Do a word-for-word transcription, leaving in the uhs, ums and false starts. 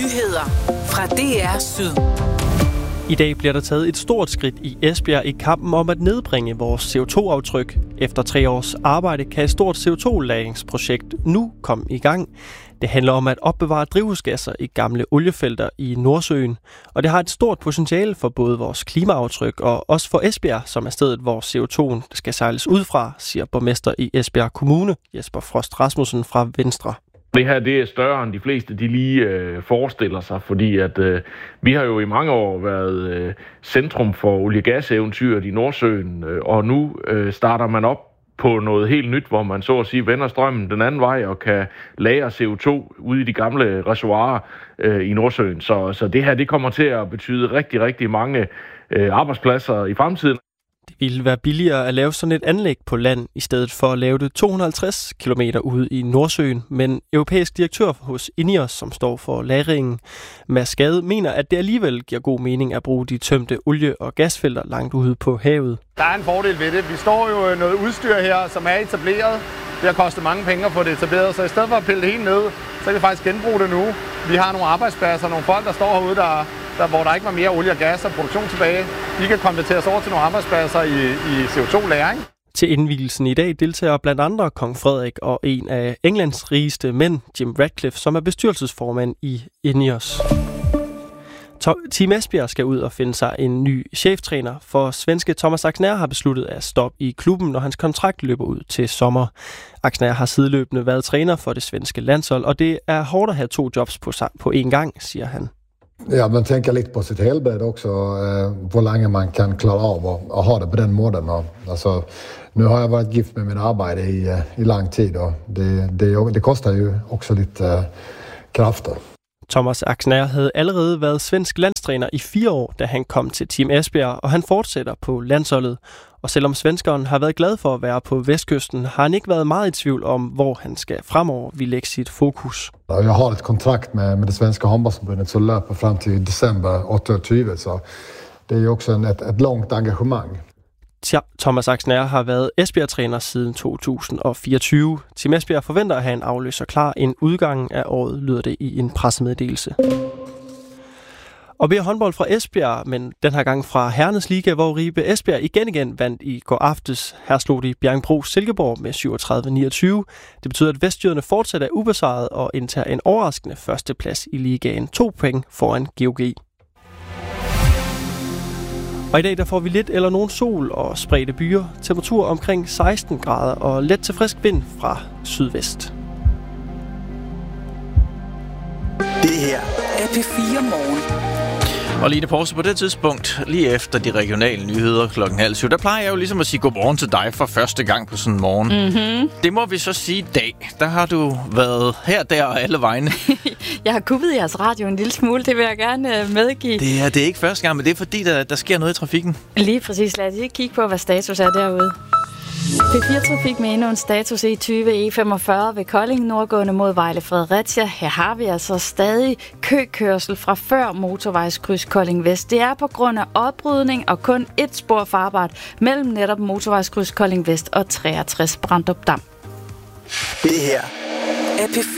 Nyheder fra D R Syd. I dag bliver der taget et stort skridt i Esbjerg i kampen om at nedbringe vores C O to aftryk. Efter tre års arbejde kan et stort C O to lagringsprojekt nu komme i gang. Det handler om at opbevare drivhusgasser i gamle oliefelter i Nordsøen. Og det har et stort potentiale for både vores klimaaftryk og også for Esbjerg, som er stedet, hvor C O to skal sejles ud fra, siger borgmester i Esbjerg Kommune, Jesper Frost Rasmussen fra Venstre. Det her det er større end de fleste de lige øh, forestiller sig, fordi at øh, vi har jo i mange år været øh, centrum for olie-gas-eventyret i Nordsøen, øh, og nu øh, starter man op på noget helt nyt, hvor man så at sige vender strømmen den anden vej og kan lagre C O to ude i de gamle reservoirer øh, i Nordsøen. Så, så det her det kommer til at betyde rigtig, rigtig mange øh, arbejdspladser i fremtiden. Det ville være billigere at lave sådan et anlæg på land, i stedet for at lave det to hundrede og halvtreds kilometer ude i Nordsøen. Men europæisk direktør hos INEOS, som står for lagringen, Mads Gade, mener, at det alligevel giver god mening at bruge de tømte olie- og gasfelter langt ude på havet. Der er en fordel ved det. Vi står jo noget udstyr her, som er etableret. Det har kostet mange penge at få det etableret, så i stedet for at pille det helt ned, så kan vi faktisk genbruge det nu. Vi har nogle arbejdspladser, nogle folk, der står herude, der, der, hvor der ikke var mere olie og gas og produktion tilbage. De kan konverteres over til nogle arbejdspladser i, i C O to lagring. Til indvielsen i dag deltager blandt andre kong Frederik og en af Englands rigeste mænd, Jim Ratcliffe, som er bestyrelsesformand i INEOS. Team Esbjerg skal ud og finde sig en ny cheftræner, for svenske Thomas Axnér har besluttet at stoppe i klubben, når hans kontrakt løber ud til sommer. Axnér har sideløbende været træner for det svenske landshold, og det er hårdt at have to jobs på, på én gang, siger han. Ja, man tänker lite på sitt helbred också, eh, på länge man kan klara av och, och ha det på den måten. Och, alltså, nu har jag varit gift med min arbete i, i lang tid, och det, det, det kostar ju också lite eh, krafter. Thomas Axnér havde allerede været svensk landstræner i fire år, da han kom til Team Esbjerg, og han fortsætter på landsholdet. Og selvom svenskeren har været glad for at være på vestkysten, har han ikke været meget i tvivl om, hvor han skal fremover vil lægge sit fokus. Jeg har et kontrakt med, med det svenske håndboldforbundet, som løber frem til december otteogtyve, så det er jo også et, et langt engagement. Thomas Axnér har været Esbjerg-træner siden to tusind og fireogtyve. Team Esbjerg forventer at have en afløser klar inden udgangen af året, lyder det i en pressemeddelelse. Og vi har håndbold fra Esbjerg, men den her gang fra Herrens Liga, hvor Ribe Esbjerg igen igen vandt i går aftes. Her slog de Bjerringbro Silkeborg med syvogtredive niogtyve. Det betyder, at vestjyderne fortsat er ubesejret og indtager en overraskende førsteplads i ligaen. To point foran G O G. Og i dag der får vi lidt eller nogen sol og spredte byer. Temperatur omkring seksten grader og let til frisk vind fra sydvest. Det her er P fire Morgen. Og Line Poulsen, på det tidspunkt, lige efter de regionale nyheder klokken halv syv, der plejer jeg jo ligesom at sige godmorgen til dig for første gang på sådan en morgen. Mm-hmm. Det må vi så sige i dag. Der har du været her, der og alle vegne. Jeg har kuppet jeres radio en lille smule, det vil jeg gerne medgive. Det er, det er ikke første gang, men det er fordi, der, der sker noget i trafikken. Lige præcis. Lad os lige kigge på, hvad status er derude. P fire Trafik med endnu en status E tyve E femogfyrre ved Kolding, nordgående mod Vejle Fredericia. Her har vi altså stadig køkørsel fra før motorvejskryds Kolding Vest. Det er på grund af opbrydning og kun et spor farbart mellem netop motorvejskryds Kolding Vest og treogtres Brandrup Dam. Det her er P